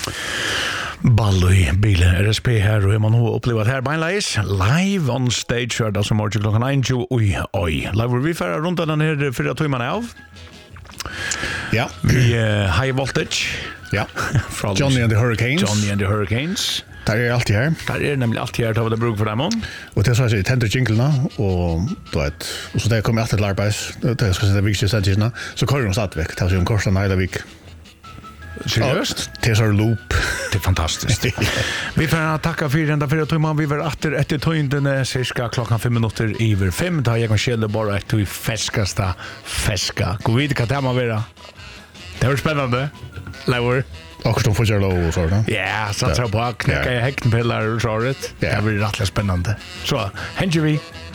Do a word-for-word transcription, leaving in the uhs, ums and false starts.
Balløy, bilen, R S P her, og man har opplevd her beinleis, live on stage, her da som morgen klokken en, oi, oi. Live vi færre rundt den her fyra tøymene av. Ja. Vi uh, High Voltage. Ja. Johnny and the Hurricanes. Johnny and the Hurricanes. Der er alltid her. Der er nemlig alltid her, tar vi det bruk for dem om. Og det er sånn at jeg tender jinglene, og du vet, og så det kommer alltid til arbeids, det er skal sette viktige stedtisene, så kører de satt vekk, til å si om korsen hele vik. Seriøst? Det er sånn loop. Det er fantastisk. Vi får tacka för ända för att man vi var åter efter tøyndene cirka klockan fem minuter över fem. Da jag kan skille bara ett till feskasta feska. Gå vid kan det man vara. Det var spännande. Lower. Och så får jag lov och så där. Ja, så tror på knäcka häcknpellar och så rätt. Det blir rätt spännande. Så, hänger vi.